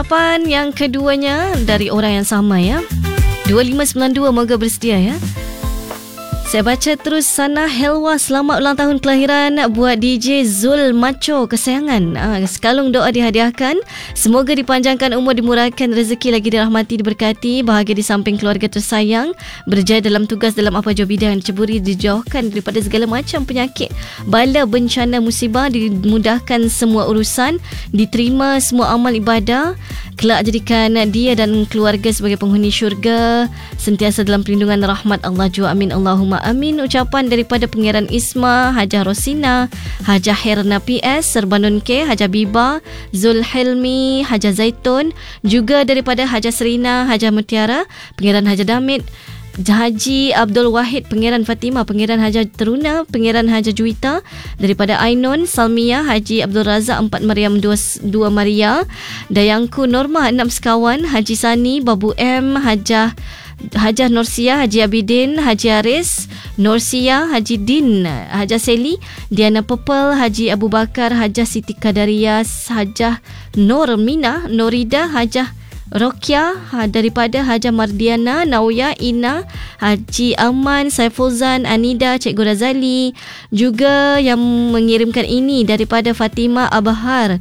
Ucapan yang keduanya dari orang yang sama ya. 2592, moga bersedia ya. Saya baca terus. Sana Helwa, selamat ulang tahun kelahiran buat DJ Zul Macho kesayangan. Sekalung doa dihadiahkan. Semoga dipanjangkan umur, dimurahkan rezeki, lagi dirahmati, diberkati, bahagia di samping keluarga tersayang, berjaya dalam tugas dalam apa jua bidang, diceburi, dijauhkan daripada segala macam penyakit, bala, bencana, musibah, dimudahkan semua urusan, diterima semua amal ibadah, kelak jadikan dia dan keluarga sebagai penghuni syurga, sentiasa dalam perlindungan rahmat Allah jua. Amin Allahumma amin. Ucapan daripada Pangeran Isma, Hajah Rosina, Hajah Herna PS, Serbanun K, Hajah Biba, Zul Helmi, Hajah Zaitun, juga daripada Hajah Serina, Hajah Mutiara, Pangeran Hajah Damit, Haji Abdul Wahid, Pangeran Fatimah, Pangeran Hajah Teruna, Pangeran Hajah Juwita, daripada Ainon, Salmia, Haji Abdul Razak, 4 Maryam 2 Maria, Dayangku Norma, 6 sekawan, Haji Sani, Babu M, Hajah Norsia, Haji Abidin, Haji Aris, Norsia, Haji Din, Hajah Seli, Diana Pepel, Haji Abu Bakar, Hajah Siti Kadarias, Hajah Nur Mina, Norida, Hajah Rokia, daripada Hajah Mardiana, Nauya, Ina, Haji Aman, Saifulzan, Anida, Cikgu Razali, juga yang mengirimkan ini daripada Fatimah Abahar,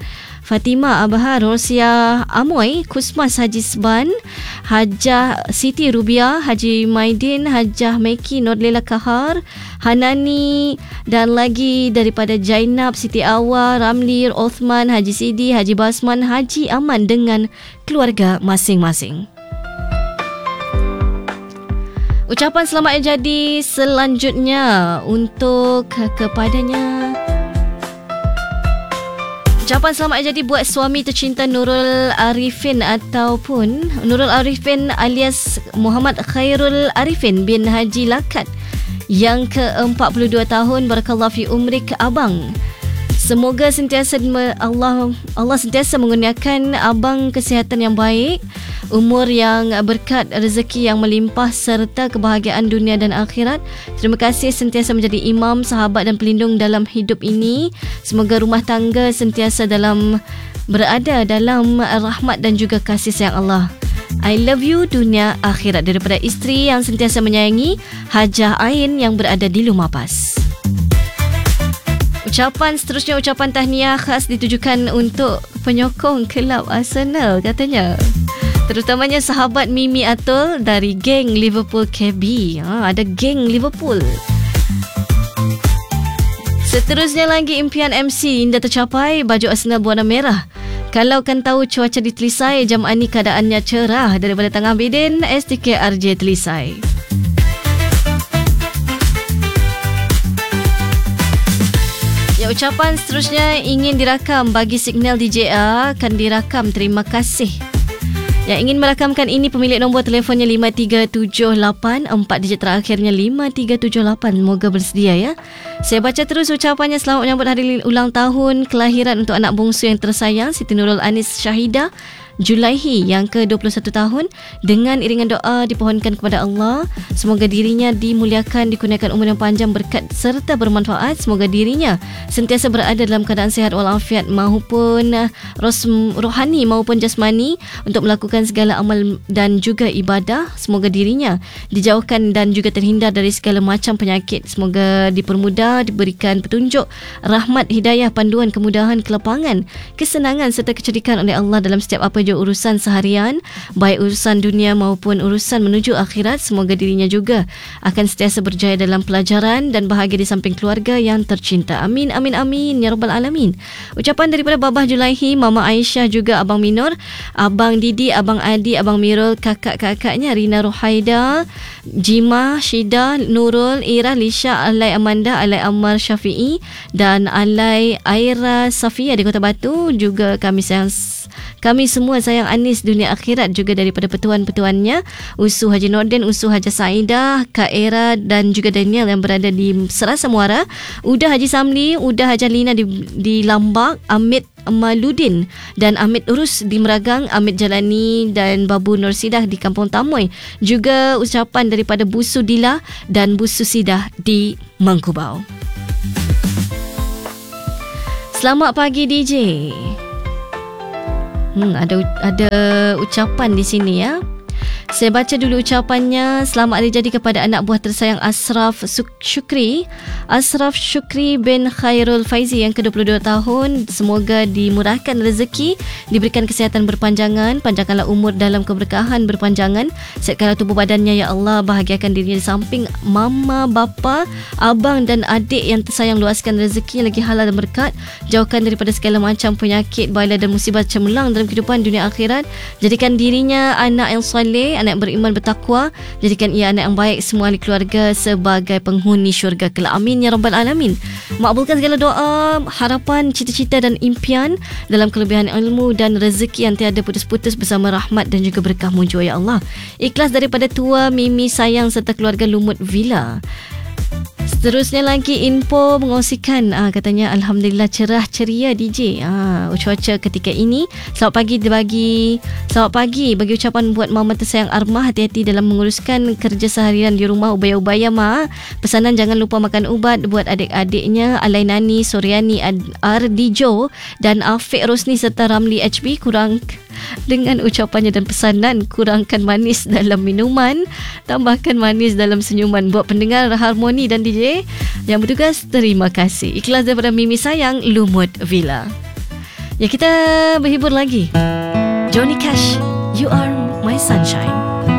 Rosia Amoy, Kusmas Haji Sban, Hajah Siti Rubia, Haji Maidin, Hajah Meki, Nordlela Kahar, Hanani, dan lagi daripada Jainab, Siti Awa, Ramli, Othman, Haji Sidi, Haji Basman, Haji Aman dengan keluarga masing-masing. Ucapan selamat yang jadi selanjutnya untuk kepadanya. Ucapan selamat jadi buat suami tercinta Nurul Arifin ataupun Nurul Arifin alias Muhammad Khairul Arifin bin Haji Lakat yang ke-42 tahun. Barakallahu fi umrik abang. Semoga sentiasa Allah sentiasa mengurniakan abang kesihatan yang baik, umur yang berkat, rezeki yang melimpah serta kebahagiaan dunia dan akhirat. Terima kasih sentiasa menjadi imam, sahabat dan pelindung dalam hidup ini. Semoga rumah tangga sentiasa berada dalam rahmat dan juga kasih sayang Allah. I love you dunia akhirat, daripada isteri yang sentiasa menyayangi, Hajah Ain yang berada di Lumapas. Ucapan seterusnya, ucapan tahniah khas ditujukan untuk penyokong kelab Arsenal katanya. Terutamanya sahabat Mimi Atul dari geng Liverpool KB. Ada geng Liverpool. Seterusnya lagi, impian MC indah tercapai, baju Arsenal berwarna merah. Kalau kan tahu cuaca di Telisai, jam ani keadaannya cerah, daripada Tangah Bidin, STK RJ Telisai. Ya, ucapan seterusnya ingin dirakam bagi signal DJA akan dirakam. Terima kasih. Yang ingin merakamkan ini pemilik nombor telefonnya 5378, 4 digit terakhirnya 5378. Moga bersedia ya. Saya baca terus ucapannya. Selamat menyambut hari ulang tahun kelahiran untuk anak bongsu yang tersayang Siti Nurul Anis Syahidah Julaihi yang ke-21 tahun. Dengan iringan doa dipohonkan kepada Allah, semoga dirinya dimuliakan, dikurniakan umur yang panjang, berkat serta bermanfaat. Semoga dirinya sentiasa berada dalam keadaan sihat walafiat maupun rohani maupun jasmani untuk melakukan segala amal dan juga ibadah. Semoga dirinya dijauhkan dan juga terhindar dari segala macam penyakit. Semoga dipermudah, diberikan petunjuk, rahmat, hidayah, panduan, kemudahan, kelapangan, kesenangan serta kecerdikan oleh Allah dalam setiap apa urusan seharian, baik urusan dunia maupun urusan menuju akhirat. Semoga dirinya juga akan sentiasa berjaya dalam pelajaran dan bahagia di samping keluarga yang tercinta. Amin, amin, amin ya rabbal alamin. Ucapan daripada Babah Julaihi, Mama Aisyah, juga Abang Minor, Abang Didi, Abang Adi, Abang Mirul, kakak-kakaknya Rina Rohaida, Jima, Syida, Nurul, Ira, Lisha, Alai Amanda, Alai Ammar Syafi'i dan Alai Aira Safia di Kota Batu. Juga kami semua sayang Anis dunia akhirat, juga daripada petuan-petuannya Usu Haji Nordin, Usu Haji Saidah, Kak Era dan juga Daniel yang berada di Serasa Muara, Udah Haji Samli, Udah Haji Lina di Lambak, Amit Maludin dan Amit Urus di Meragang, Amit Jalani dan Babu Nursidah di Kampung Tamoy. Juga ucapan daripada Bu Sudila dan Bu Susidah di Mangkubau. Selamat pagi DJ. Ada ucapan di sini ya. Saya baca dulu ucapannya. Selamat hari jadi kepada anak buah tersayang Ashraf Syukri bin Khairul Faizi yang ke-22 tahun. Semoga dimurahkan rezeki, diberikan kesihatan berpanjangan, panjangkanlah umur dalam keberkahan berpanjangan, sihatkanlah tubuh badannya ya Allah, bahagiakan dirinya di samping mama, bapa, abang dan adik yang tersayang, luaskan rezekinya lagi halal dan berkat, jauhkan daripada segala macam penyakit, bala dan musibah cemerlang dalam kehidupan dunia akhirat, jadikan dirinya anak yang soleh, anak yang beriman bertakwa, jadikan ia anak yang baik, semua ahli keluarga sebagai penghuni syurga kelak. Amin ya rabbal alamin. Makbulkan segala doa, harapan, cita-cita dan impian dalam kelebihan ilmu dan rezeki yang tiada putus-putus bersama rahmat dan juga berkah-Mu jua ya Allah. Ikhlas daripada tua Mimi sayang serta keluarga Lumut Villa. Seterusnya lagi info mengongsikan katanya alhamdulillah cerah ceria DJ cuaca ketika ini. Selamat pagi bagi ucapan buat mama tersayang Armah, hati-hati dalam menguruskan kerja seharian di rumah, ubaya-ubaya pesanan jangan lupa makan ubat buat adik-adiknya Alainani, Soriani, Ardijo dan Afiq Rosni serta Ramli HB. Kurang dengan ucapannya dan pesanan, kurangkan manis dalam minuman, tambahkan manis dalam senyuman. Buat pendengar Harmoni dan DJ yang bertugas, terima kasih. Ikhlas daripada Mimi sayang Lumut Villa. Ya, kita berhibur lagi. Johnny Cash, You Are My Sunshine.